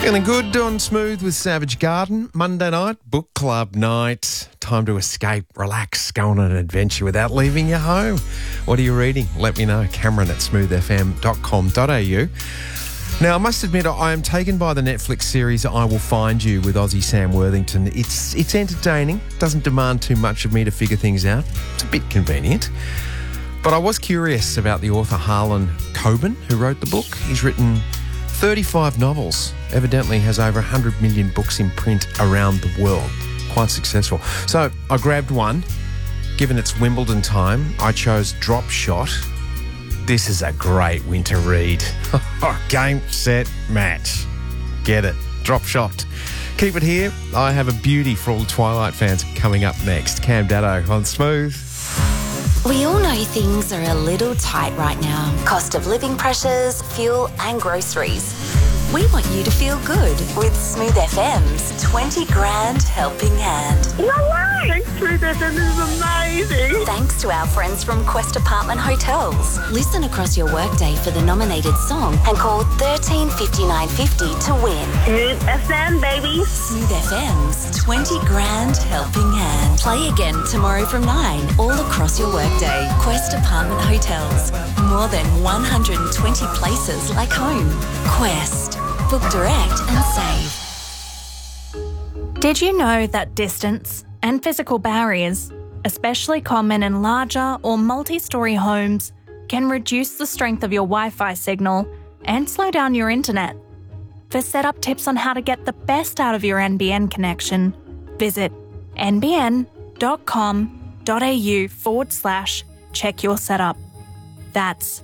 Feeling good on Smooth with Savage Garden. Monday night, book club night. Time to escape, relax, go on an adventure without leaving your home. What are you reading? Let me know. Cameron at smoothfm.com.au. Now, I must admit, I am taken by the Netflix series I Will Find You with Aussie Sam Worthington. It's entertaining, doesn't demand too much of me to figure things out. It's a bit convenient. But I was curious about the author Harlan Coben, who wrote the book. He's written 35 novels, evidently has over 100 million books in print around the world. Quite successful. So I grabbed one. Given it's Wimbledon time, I chose Drop Shot. This is a great winter read. Game, set, match. Get it. Drop Shot. Keep it here. I have a beauty for all the Twilight fans coming up next. Cam Daddo on Smooth. We all know things are a little tight right now. Cost of living pressures, fuel and groceries. We want you to feel good with Smooth FM's 20 grand helping hand. No way! Thanks, Smooth FM, this is amazing. Thanks to our friends from Quest Apartment Hotels. Listen across your workday for the nominated song and call 13 59 50 to win. Smooth FM, baby. Smooth FM's 20 grand helping hand. Play again tomorrow from 9 all across your workday. Quest Apartment Hotels. More than 120 places like home. Quest. Book direct and save. Did you know that distance and physical barriers, especially common in larger or multi-storey homes, can reduce the strength of your Wi-Fi signal and slow down your internet? For setup tips on how to get the best out of your NBN connection, visit nbn.com.au/check your setup. That's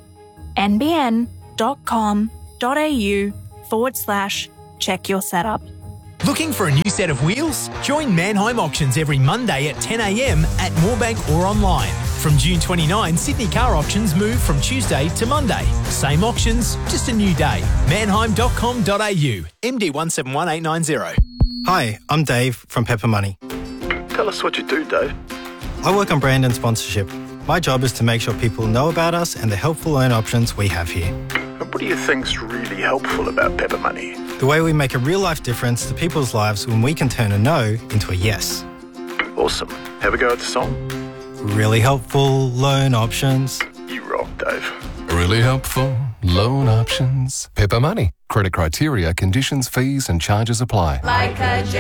nbn.com.au/check your setup. Looking for a new set of wheels? Join Manheim Auctions every Monday at 10 a.m. at Moorbank or online. From June 29, Sydney Car Auctions move from Tuesday to Monday. Same auctions, just a new day. Manheim.com.au. MD 171890. Hi, I'm Dave from Pepper Money. Tell us what you do, Dave. I work on brand and sponsorship. My job is to make sure people know about us and the helpful loan options we have here. And what do you think's really helpful about Pepper Money? The way we make a real-life difference to people's lives when we can turn a no into a yes. Awesome. Have a go at the song? Really helpful loan options. You rock, Dave. Really helpful loan options. Pepper Money. Credit criteria, conditions, fees and charges apply. Like a